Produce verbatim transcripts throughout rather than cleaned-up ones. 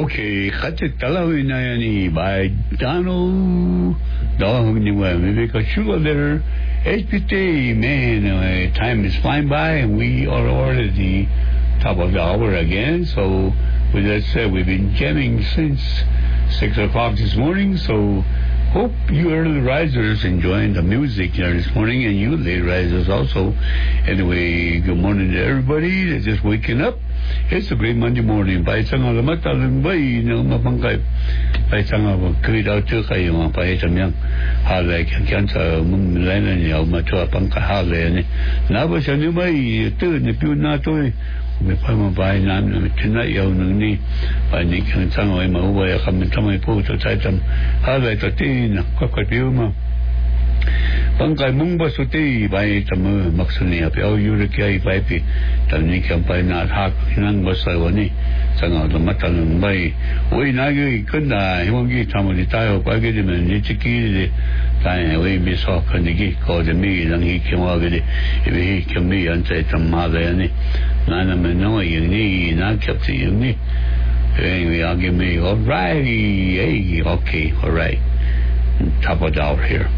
Okay, Khatid Talawin na yan eh, by Donald Dog anyway, maybe because sugar there H P T, man, uh, time is flying by and we are already top of the hour again. So with that said, we've been jamming since six o'clock this morning, so hope you early risers enjoying the music here this morning, and you late risers also. Anyway, good morning to everybody that's just waking up. It's a great Monday morning. Bài sang là mất ta lên bay nữa mà bằng cái bài sang là cười đau trước hay mà bài怎样？下來看看這門來了要嘛做bằng cái下來呢？那不像你們對你比如那對。ไม่พอมาไปน้ำชนะเยาวหนึ่งนี่ไปนี่ขังตั้งไว้มาไว้คำทำไมพูดตัวใจจำอะไรตัวที่นะก็กระดิ่งมาบางการมุ่งไปสุดที่ไปจำมือมักสนิทไปเอาอยู่ในใจไปพี่ตอนนี้แค่ไปนาทักนั่งบนสายวันนี้สังเอาตัวมาตั้งไปโอ้ยนายก็ขึ้นได้หัวกี้ทำอะไรตายออกไปก็จะมันนี่จะกี้เลยตายโอ้ยไม่สอบคนนี้ก็จะมีเรื่องที่เกี่ยวกับเลยอีกที่เกี่ยวมีอันใจจำมาเลยนี่นั่นมันน้อยอย่างนี้น่าเก็บสิ่งอย่างนี้anyway I'll give me alright hey okay alright top of the hour here.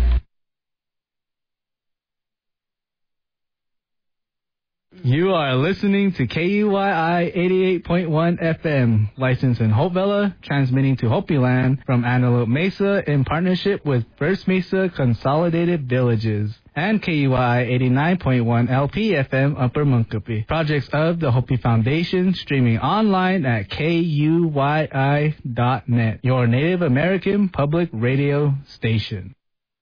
You are listening to K U Y I eighty-eight point one F M, licensed in Hopevilla, transmitting to Hopi Land from Antelope Mesa in partnership with First Mesa Consolidated Villages, and K U Y I eighty-nine point one L P F M Upper Munkapi. Projects of the Hopi Foundation, streaming online at K U Y I dot net, your Native American public radio station.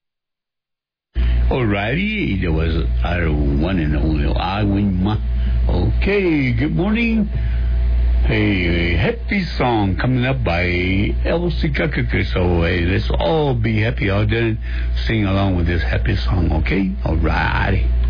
Alrighty, there was our one and only I win ma. Okay, good morning. Hey, happy song coming up by Elsie Kakaka. So hey, let's all be happy out there and sing along with this happy song, okay? Alrighty.